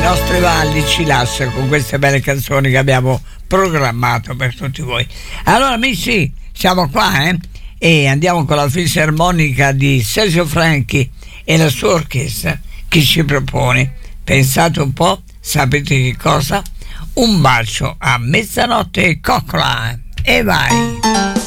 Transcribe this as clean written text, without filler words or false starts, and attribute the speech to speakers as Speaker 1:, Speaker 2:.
Speaker 1: nostre valli ci lascia con queste belle canzoni che abbiamo programmato per tutti voi. Allora amici, siamo qua e andiamo con la fisarmonica di Sergio Franchi e la sua orchestra che ci propone, pensate un po', sapete che cosa? Un bacio a mezzanotte e coccola, e vai!